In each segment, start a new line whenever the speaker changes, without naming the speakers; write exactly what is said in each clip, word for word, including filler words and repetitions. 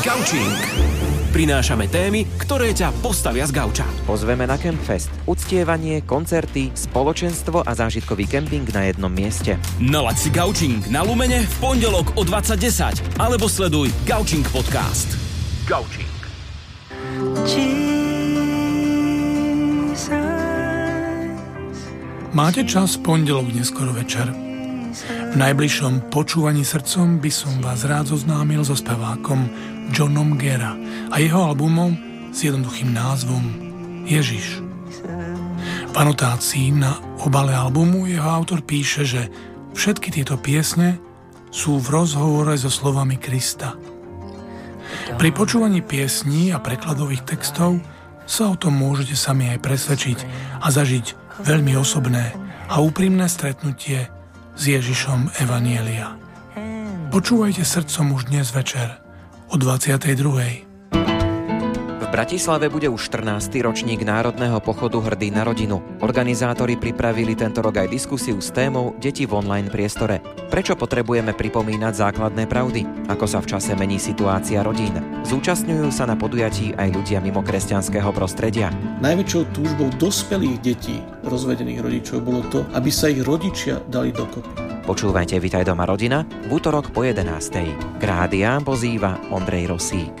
Gaučing. Prinášame témy, ktoré ťa postavia z gauča.
Pozveme na Campfest. Uctievanie, koncerty, spoločenstvo a zážitkový kemping na jednom mieste.
Nalaď si Gaučing na Lumene v pondelok o dvadsať desať alebo sleduj Gaučing podcast. Gaučing.
Máte čas v pondelok neskoro večer? V najbližšom počúvaní srdcom by som vás rád zoznámil so spevákom Johnom Gera a jeho albumom s jednoduchým názvom Ježiš. V anotácii na obale albumu jeho autor píše, že všetky tieto piesne sú v rozhovore so slovami Krista. Pri počúvaní piesní a prekladových textov sa o tom môžete sami aj presvedčiť a zažiť veľmi osobné a úprimné stretnutie s Ježišom Evanielia. Počúvajte srdcom už dnes večer o dvadsiatej druhej.
V Bratislave bude už štrnásty ročník Národného pochodu Hrdý na rodinu. Organizátori pripravili tento rok aj diskusiu s témou Deti v online priestore. Prečo potrebujeme pripomínať základné pravdy? Ako sa v čase mení situácia rodín? Zúčastňujú sa na podujatí aj ľudia mimo kresťanského prostredia.
Najväčšou túžbou dospelých detí rozvedených rodičov bolo to, aby sa ich rodičia dali dokopy.
Počúvajte Vitaj doma rodina v útorok po jedenástej. K rádiám pozýva Ondrej Rosík.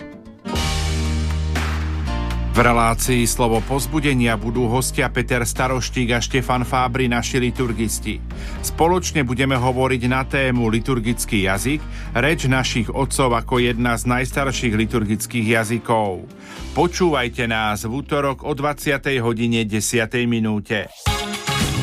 V relácii Slovo povzbudenia budú hostia Peter Staroštík a Štefan Fábri, naši liturgisti. Spoločne budeme hovoriť na tému liturgický jazyk, reč našich otcov ako jedna z najstarších liturgických jazykov. Počúvajte nás v útorok o dvadsiatej hodine desiatej minúte.